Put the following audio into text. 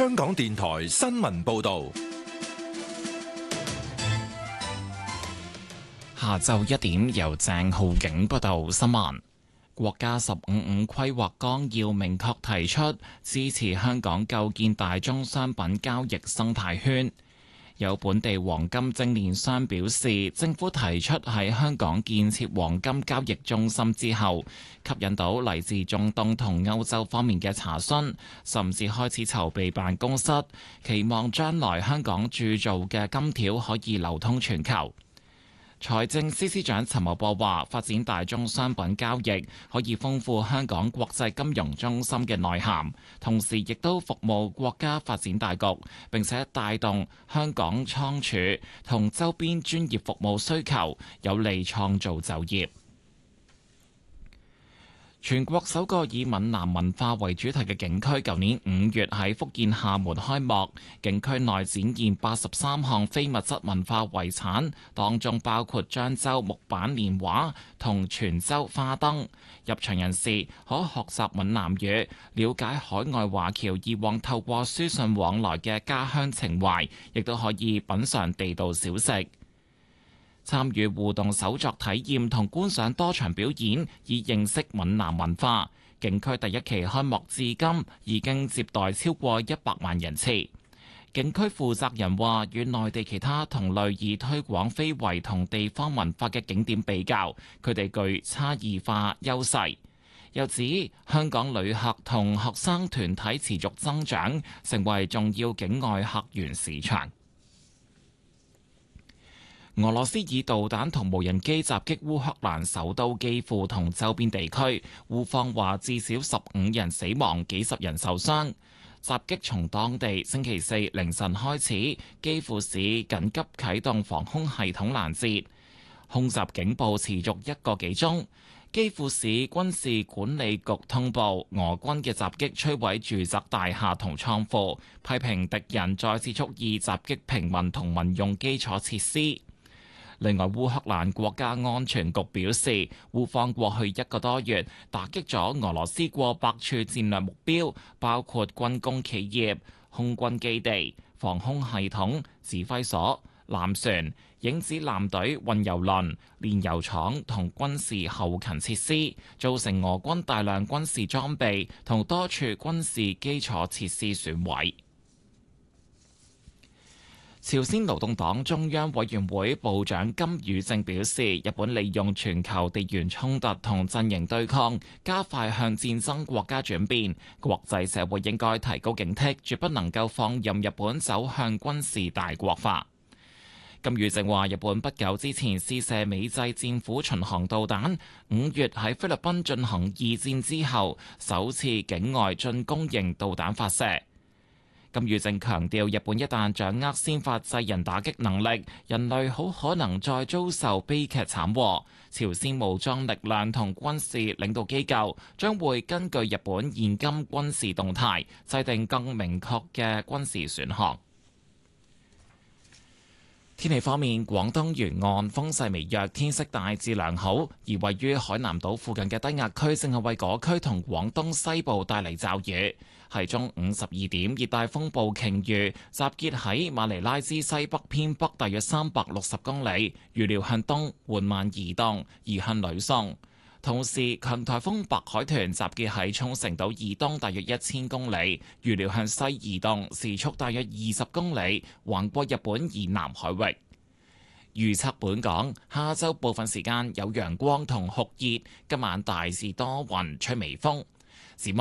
香港電台新聞報道。 下晝1點，由鄭浩景報道新聞。國家15五規劃綱要明確提出支持香港構建大宗商品交易生態圈。有本地黃金精煉商表示，政府提出喺香港建設黃金交易中心之後，吸引到嚟自中東同歐洲方面嘅查詢，甚至開始籌備辦公室，期望將來香港鑄造嘅金條可以流通全球。財政司司長陳茂波話：發展大宗商品交易可以豐富香港國際金融中心嘅內涵，同時亦都服務國家發展大局，並且帶動香港倉儲同周邊專業服務需求，有利創造就業。全國首個以閩南文化為主題嘅景區，舊年5月喺福建廈門開幕。景區內展現83項非物質文化遺產，當中包括漳州木板年畫同泉州花燈。入場人士可學習閩南語，了解海外華僑以往透過書信往來嘅家鄉情懷，亦都可以品嚐地道小食。參與互動手作體驗同觀賞多場表演，以認識閩南文化。景區第一期開幕至今已經接待超過100萬人次。景區負責人話：與內地其他同類以推廣非遺同地方文化嘅景點比較，佢哋具差異化優勢。又指香港旅客同學生團體持續增長，成為重要境外客源市場。俄羅斯以導彈同無人機襲擊烏克蘭首都基輔同周邊地區，烏方話至少15人死亡，幾十人受傷。襲擊從當地星期四凌晨開始，基輔市緊急啟動防空系統攔截，空襲警報持續1個幾鐘。基輔市軍事管理局通報，俄軍嘅襲擊摧毀住宅大廈同倉庫，批評敵人再次蓄意襲擊平民同民用基礎設施。另外，烏克蘭國家安全局表示，烏方過去1個多月打擊咗俄羅斯過百處戰略目標，包括軍工企業、空軍基地、防空系統、指揮所、艦船、影子艦隊、運油輪、煉油廠同軍事後勤設施，造成俄軍大量軍事裝備同多處軍事基礎設施損毀。朝鮮勞動黨中央委員會部長金宇正表示，日本利用全球地緣衝突同陣營對抗，加快向戰爭國家轉變，國際社會應該提高警惕，絕不能夠放任日本走向軍事大國化。金宇正話，日本不久之前試射美製戰斧巡航導彈，5月喺菲律賓進行二戰之後首次境外進攻型導彈發射。金宇正強調，日本一旦掌握先發制人打擊能力，人類好可能再遭受悲劇慘禍。朝鮮武裝力量同軍事領導機構將會根據日本現今軍事動態，制定更明確嘅軍事選項。天氣方面，廣東沿岸風勢微弱，天色大致良好。而位於海南島附近嘅低壓區正係為嗰區同廣東西部帶嚟驟雨。係中午12點，熱帶風暴鯨魚集結喺馬尼拉之西北偏北大約360公里，預料向東緩慢移動，移向呂宋。同時，強颱風白海豚集結喺沖繩島以東大約1000公里，預料向西移動，時速大約20公里，橫過日本以南海域。預測本港下晝部分時間有陽光同酷熱，今晚大致多雲，吹微風。